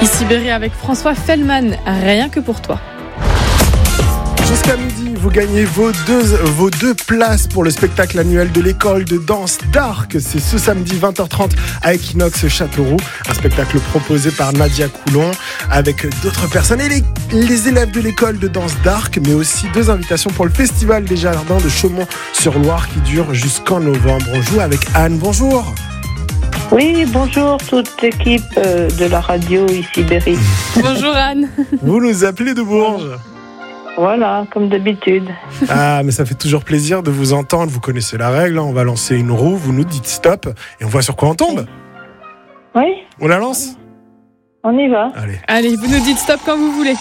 Ici Berry avec François Fellman, rien que pour toi. Jusqu'à midi, vous gagnez vos deux places pour le spectacle annuel de l'école de danse d'Arc. C'est ce samedi 20h30 à Equinox Châteauroux. Un spectacle proposé par Nadia Coulon avec d'autres personnes et les élèves de l'école de danse d'Arc, mais aussi 2 invitations pour le Festival des Jardins de Chaumont-sur-Loire qui dure jusqu'en novembre. On joue avec Anne. Bonjour. Oui, bonjour toute l'équipe de la radio ici Berry. Bonjour Anne. Vous nous appelez de Bourges. Voilà, comme d'habitude. Ah, mais ça fait toujours plaisir de vous entendre. Vous connaissez la règle, hein. On va lancer une roue, vous nous dites stop et on voit sur quoi on tombe. Oui, On la lance ? on y va. Allez, vous nous dites stop quand vous voulez.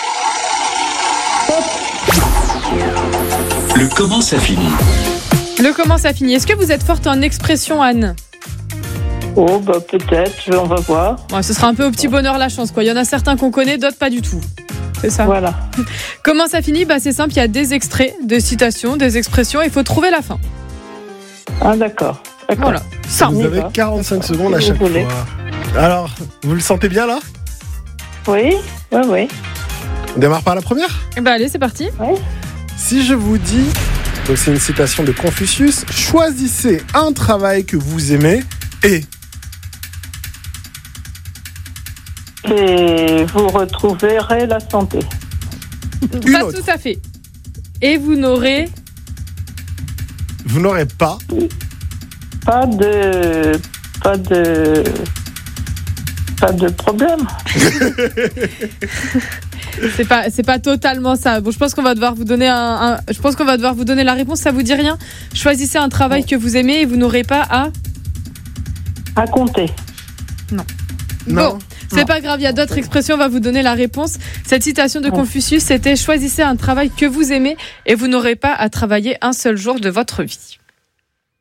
Le comment ça finit. Le comment ça finit. Est-ce que vous êtes forte en expression, Anne ? Oh, bah peut-être, on va voir. Ouais, ce sera un peu au petit bonheur la chance, quoi. Il y en a certains qu'on connaît, d'autres pas du tout. C'est ça. Voilà. Comment ça finit ? C'est simple, il y a des extraits, des citations, des expressions, il faut trouver la fin. Ah, d'accord. Voilà. Ça. Vous On y avez va. 45 secondes à Si chaque vous voulez. fois. Alors, vous le sentez bien là ? Oui, oui. On démarre par la première ? Allez, c'est parti. Si je vous dis, donc c'est une citation de Confucius, choisissez un travail que vous aimez et... Et vous retrouverez la santé. Une Pas autre. tout à fait. Et vous n'aurez... Vous n'aurez pas... Pas de problème. C'est pas totalement ça. Bon, je pense qu'on va devoir vous donner je pense qu'on va devoir vous donner la réponse. Ça vous dit rien ? Choisissez un travail que vous aimez et vous n'aurez pas à... À compter. Non. Bon, c'est pas grave, il y a d'autres expressions, on va vous donner la réponse. Cette citation de Confucius, c'était « Choisissez un travail que vous aimez et vous n'aurez pas à travailler un seul jour de votre vie. Ah, »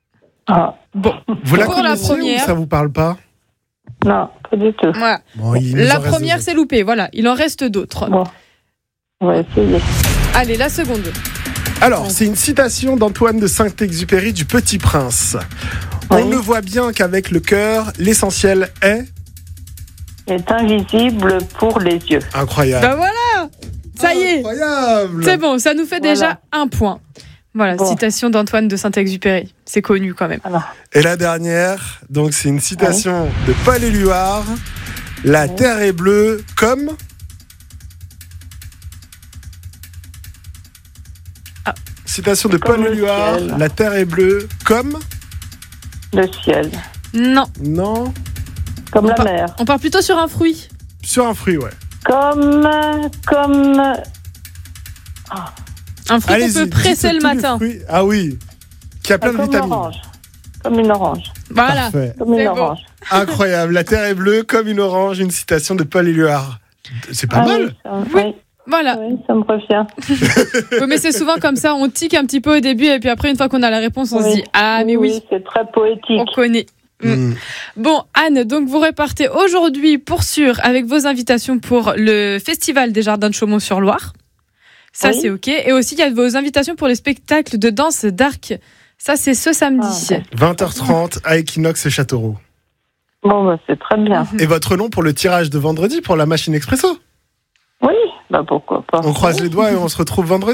Bon, Vous la pour la connaissez ou première... ça vous parle pas ? non, pas du tout. Voilà. Bon, il nous La en reste première, 2. c'est loupé, voilà. Il en reste d'autres. Bon, on va essayer. Allez, la seconde. Alors, c'est une citation d'Antoine de Saint-Exupéry du Petit Prince. On Oui. ne voit bien qu'avec le cœur, l'essentiel est... Est invisible pour les yeux. Incroyable. Ben voilà, ça y est. Incroyable. C'est bon, ça nous fait Voilà. déjà 1 point. Voilà, Bon. citation d'Antoine de Saint-Exupéry. C'est connu quand même. Voilà. Et la dernière, donc c'est une citation de Paul Éluard. La terre est bleue comme... Ah. Citation de Comme Paul le Éluard. ciel. La terre est bleue comme... Le ciel. Non, Non. Comme la Pas- mer. on part plutôt sur un fruit. Sur un fruit, ouais. Comme Un fruit qu'on Allez-y, peut presser dites le tous les matin. fruits. Ah oui. Qui a plein de comme vitamines. orange. Comme une orange. Voilà. Parfait. Comme C'est une bon. orange. Incroyable. La terre est bleue comme une orange. Une citation de Paul Éluard. C'est pas mal. Oui, oui, Voilà. oui, ça me revient. Oui, mais c'est souvent comme ça, on tique un petit peu au début et puis après, une fois qu'on a la réponse, on se dit « Ah, mais oui, c'est très poétique. on connaît ». Mm. Bon, Anne, donc vous repartez aujourd'hui pour sûr avec vos invitations pour le Festival des Jardins de Chaumont-sur-Loire. Ça, Oui. c'est OK. Et aussi, il y a vos invitations pour les spectacles de danse d'Arc. Ça, c'est ce samedi. Ah, 20h30 à Equinox Châteauroux. Bon, bah, c'est très bien. Et votre nom pour le tirage de vendredi pour la machine expresso. Oui, bah pourquoi pas. On croise les doigts et on se retrouve vendredi.